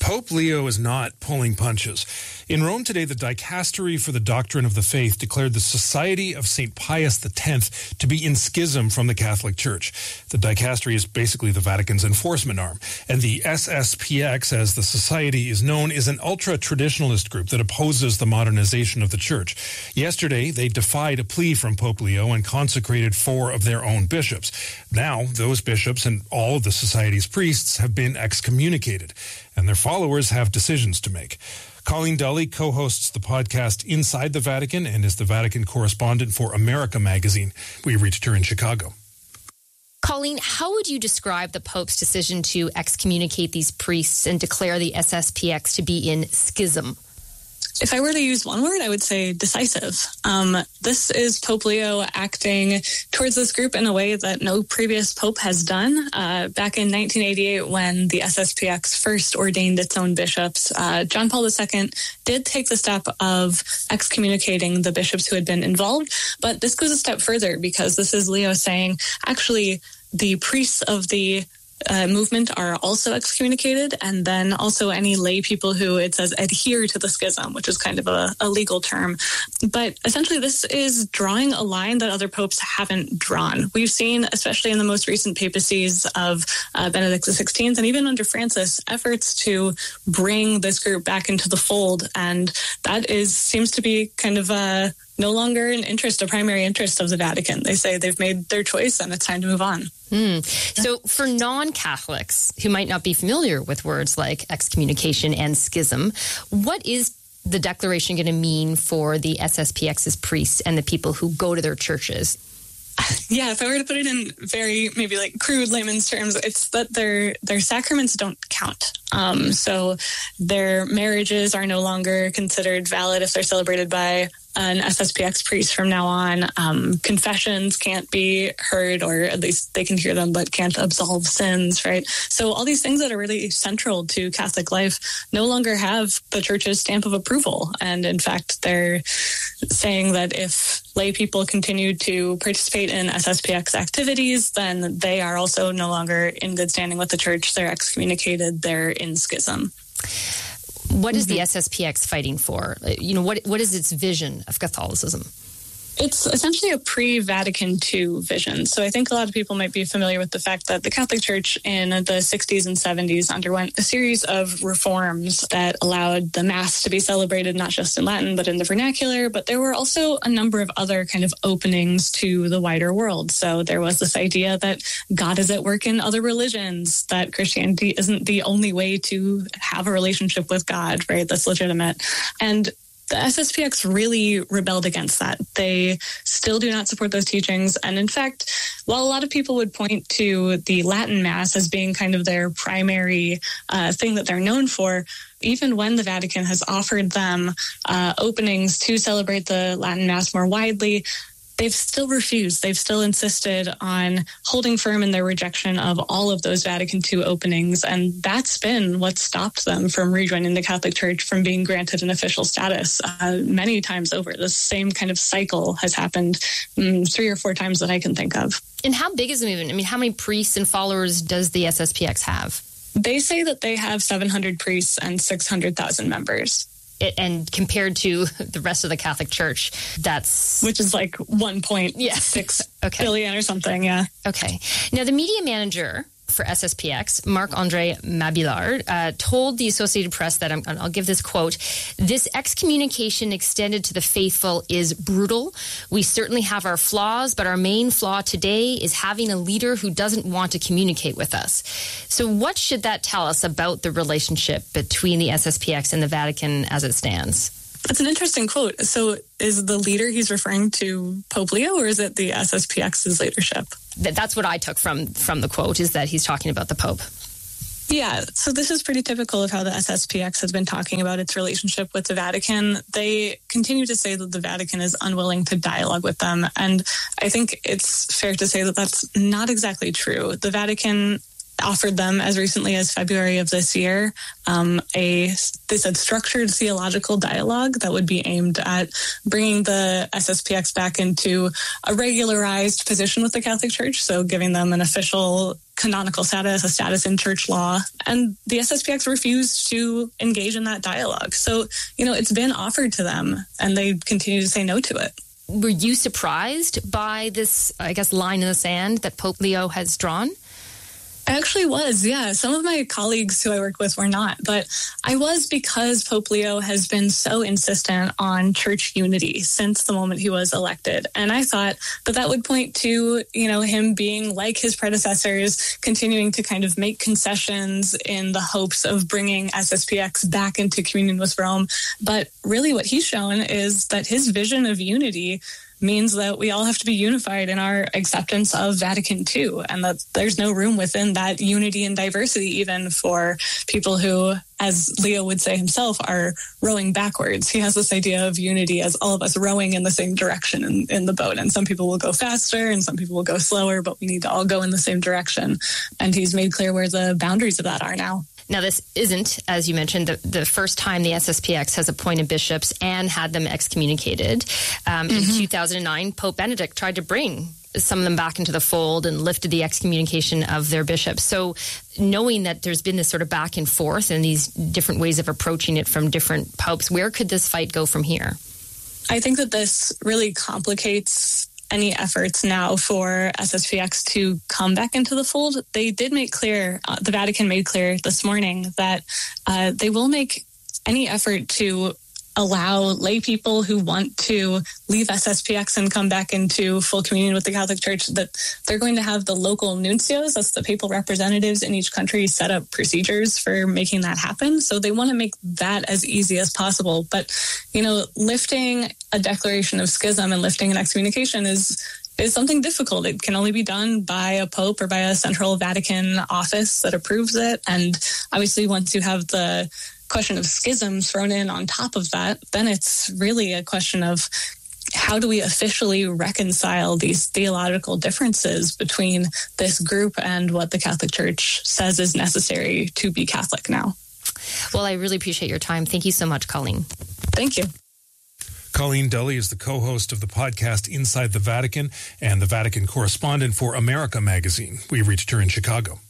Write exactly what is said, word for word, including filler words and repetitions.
Pope Leo is not pulling punches. In Rome today, the Dicastery for the Doctrine of the Faith declared the Society of Saint Pius X to be in schism from the Catholic Church. The Dicastery is basically the Vatican's enforcement arm. And the S S P X, as the society is known, is an ultra-traditionalist group that opposes the modernization of the Church. Yesterday, they defied a plea from Pope Leo and consecrated four of their own bishops. Now, those bishops and all of the society's priests have been excommunicated, and their followers have decisions to make. Colleen Dully co-hosts the podcast Inside the Vatican and is the Vatican correspondent for America magazine. We reached her in Chicago. Colleen, how would you describe the Pope's decision to excommunicate these priests and declare the S S P X to be in schism? If I were to use one word, I would say decisive. Um, this is Pope Leo acting towards this group in a way that no previous pope has done. Uh, back in nineteen eighty-eight, when the S S P X first ordained its own bishops, uh, John Paul the Second did take the step of excommunicating the bishops who had been involved. But this goes a step further, because this is Leo saying, actually, the priests of the Uh, movement are also excommunicated, and then also any lay people who, it says, adhere to the schism, which is kind of a, a legal term. But essentially, this is drawing a line that other popes haven't drawn. We've seen, especially in the most recent papacies of uh, Benedict the sixteenth, and even under Francis, efforts to bring this group back into the fold, and that is seems to be kind of a no longer an interest, a primary interest of the Vatican. They say they've made their choice and it's time to move on. Mm. So for non-Catholics who might not be familiar with words like excommunication and schism, what is the declaration going to mean for the S S P X's priests and the people who go to their churches? Yeah, if I were to put it in very maybe like crude layman's terms, it's that their their sacraments don't count. Um, so their marriages are no longer considered valid if they're celebrated by an S S P X priest from now on. Um, confessions can't be heard, or at least they can hear them, but can't absolve sins, right? So all these things that are really central to Catholic life no longer have the Church's stamp of approval. And in fact, they're saying that if lay people continue to participate in S S P X activities, then they are also no longer in good standing with the Church. They're excommunicated. They're in schism. What is the S S P X fighting for? You know, what what is its vision of Catholicism? It's essentially a pre-Vatican two vision. So I think a lot of people might be familiar with the fact that the Catholic Church in the sixties and seventies underwent a series of reforms that allowed the Mass to be celebrated not just in Latin, but in the vernacular. But there were also a number of other kind of openings to the wider world. So there was this idea that God is at work in other religions, that Christianity isn't the only way to have a relationship with God, right? That's legitimate. And the S S P X really rebelled against that. They still do not support those teachings. And in fact, while a lot of people would point to the Latin Mass as being kind of their primary uh, thing that they're known for, even when the Vatican has offered them uh, openings to celebrate the Latin Mass more widely, they've still refused. They've still insisted on holding firm in their rejection of all of those Vatican two openings. And that's been what stopped them from rejoining the Catholic Church, from being granted an official status uh, many times over. The same kind of cycle has happened um, three or four times that I can think of. And how big is the movement? I mean, how many priests and followers does the S S P X have? They say that they have seven hundred priests and six hundred thousand members. It, and compared to the rest of the Catholic Church, that's... Which is like one point six okay. billion or something, yeah. Okay. Now, the media manager for S S P X, Marc-André Mabillard, uh, told the Associated Press that, I'm, I'll give this quote, "This excommunication extended to the faithful is brutal. We certainly have our flaws, but our main flaw today is having a leader who doesn't want to communicate with us." So what should that tell us about the relationship between the S S P X and the Vatican as it stands? That's an interesting quote. So is the leader he's referring to Pope Leo, or is it the S S P X's leadership? That's what I took from, from the quote, is that he's talking about the Pope. Yeah, so this is pretty typical of how the S S P X has been talking about its relationship with the Vatican. They continue to say that the Vatican is unwilling to dialogue with them. And I think it's fair to say that that's not exactly true. The Vatican offered them as recently as February of this year um, a, they said, structured theological dialogue that would be aimed at bringing the S S P X back into a regularized position with the Catholic Church, so giving them an official canonical status, a status in church law, and the S S P X refused to engage in that dialogue. So, you know, it's been offered to them, and they continue to say no to it. Were you surprised by this, I guess, line in the sand that Pope Leo has drawn? I actually was, yeah. Some of my colleagues who I work with were not, but I was, because Pope Leo has been so insistent on church unity since the moment he was elected. And I thought that that would point to, you know, him being like his predecessors, continuing to kind of make concessions in the hopes of bringing S S P X back into communion with Rome. But really what he's shown is that his vision of unity means that we all have to be unified in our acceptance of Vatican two, and that there's no room within that unity and diversity even for people who, as Leo would say himself, are rowing backwards. He has this idea of unity as all of us rowing in the same direction in, in the boat, and some people will go faster and some people will go slower, but we need to all go in the same direction. And he's made clear where the boundaries of that are now. Now, this isn't, as you mentioned, the, the first time the S S P X has appointed bishops and had them excommunicated. Um, mm-hmm. In two thousand nine, Pope Benedict tried to bring some of them back into the fold and lifted the excommunication of their bishops. So knowing that there's been this sort of back and forth and these different ways of approaching it from different popes, where could this fight go from here? I think that this really complicates any efforts now for S S P X to come back into the fold. They did make clear, uh, the Vatican made clear this morning that uh, they will make any effort to allow lay people who want to leave S S P X and come back into full communion with the Catholic Church, that they're going to have the local nuncios, that's the papal representatives in each country, set up procedures for making that happen. So they want to make that as easy as possible. But, you know, lifting a declaration of schism and lifting an excommunication is is something difficult. It can only be done by a pope or by a central Vatican office that approves it. And obviously, once you have the question of schism thrown in on top of that, then it's really a question of how do we officially reconcile these theological differences between this group and what the Catholic Church says is necessary to be Catholic now. Well, I really appreciate your time. Thank you so much, Colleen. Thank you. Colleen Dulle is the co-host of the podcast Inside the Vatican and the Vatican correspondent for America magazine. We reached her in Chicago.